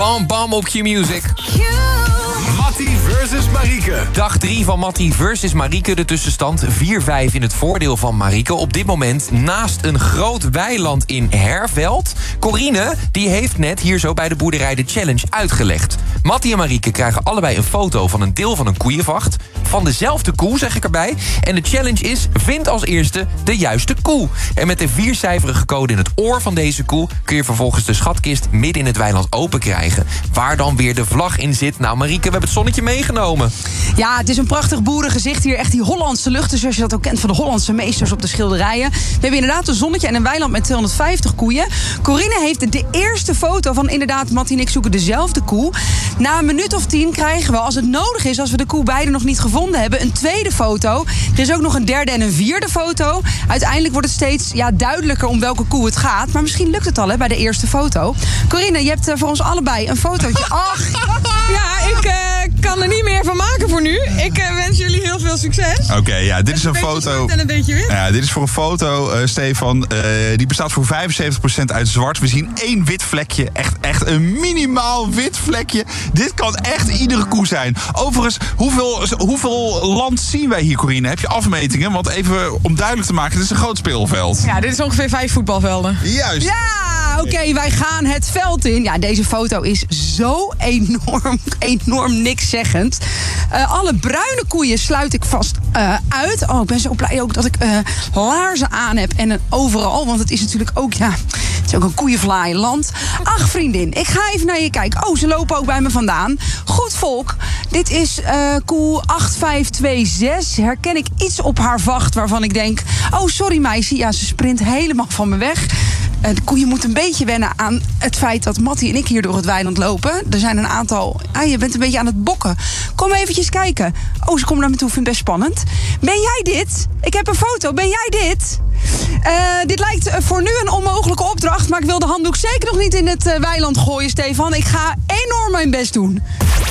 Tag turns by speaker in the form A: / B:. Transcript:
A: Bam Bam op Q-Music.
B: Mattie versus Marieke.
A: Dag 3 van Mattie versus Marieke. De tussenstand 4-5 in het voordeel van Marieke. Op dit moment naast een groot weiland in Herveld. Corine, die heeft net hier zo bij de boerderij de challenge uitgelegd. Mattie en Marieke krijgen allebei een foto van een deel van een koeienvacht. Van dezelfde koe, zeg ik erbij. En de challenge is, vind als eerste de juiste koe. En met de 4-cijferige code in het oor van deze koe... kun je vervolgens de schatkist midden in het weiland open krijgen. Waar dan weer de vlag in zit. Nou Marieke, we hebben het zonnetje meegenomen.
C: Ja, het is een prachtig boerengezicht hier. Echt die Hollandse luchten, zoals je dat ook kent van de Hollandse meesters op de schilderijen. We hebben inderdaad een zonnetje en een weiland met 250 koeien. Corine heeft de eerste foto van inderdaad, Mattie en ik zoeken dezelfde koe. Na een minuut of 10 krijgen we, als het nodig is, als we de koe beide nog niet gevonden hebben, een tweede foto. Er is ook nog een derde en een vierde foto. Uiteindelijk wordt het steeds duidelijker om welke koe het gaat. Maar misschien lukt het al bij de eerste foto. Corine, je hebt voor ons allebei een fotootje. Ach,
D: ja, ik kan er niet meer van maken voor nu. Ik wens jullie heel veel succes.
E: Oké, ja, dit is een foto.
D: En een beetje wit.
E: Ja, dit is voor een foto, Stefan. Die bestaat voor 75% uit zwart. We zien 1 wit vlekje. Echt een minimaal wit vlekje. Dit kan echt iedere koe zijn. Overigens, hoeveel land zien wij hier, Corine? Heb je afmetingen? Want even om duidelijk te maken, dit is een groot speelveld.
D: Ja, dit is ongeveer 5 voetbalvelden.
E: Juist.
C: ja, oké, wij gaan het veld in. Ja, deze foto is zo enorm nikszeggend. Alle bruine koeien sluit ik vast uit. Oh, ik ben zo blij ook dat ik laarzen aan heb en overal. Want het is natuurlijk ook, het is ook een koeienvlaaienland. Ach, vriendin, ik ga even naar je kijken. Oh, ze lopen ook bij me vandaan. Goed volk, dit is koe 8526. Herken ik iets op haar vacht waarvan ik denk... Oh, sorry meisje, ja, ze sprint helemaal van me weg. De koeien moeten een beetje wennen aan het feit dat Mattie en ik hier door het weiland lopen. Er zijn een aantal... je bent een beetje aan het bokken. Kom eventjes kijken. Oh, ze komen naar me toe, vind het best spannend. Ben jij dit? Ik heb een foto. Ben jij dit? Dit lijkt voor nu een onmogelijke opdracht, maar ik wil de handdoek zeker nog niet in het weiland gooien, Stefan. Ik ga enorm mijn best doen.